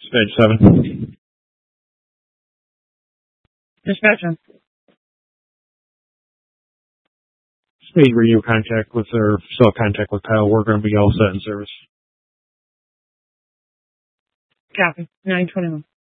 Stage 7. Dispatcher. Speed radio contact with or cell contact with Kyle. We're going to be all set in service. Copy. 921.